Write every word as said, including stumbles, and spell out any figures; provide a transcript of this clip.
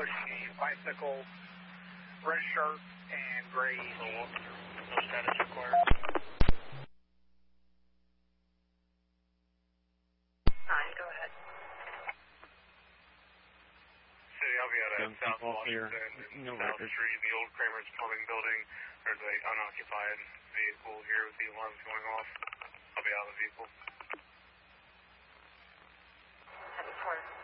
Bushy bicycle, red shirt, and gray jeans. No status required. Nine, go ahead. City, I'll be out at South Washington and no South record. Street, the old Kramer's Plumbing Building. There's an unoccupied vehicle here with the alarms going off. I'll be out of the vehicle. Ten four.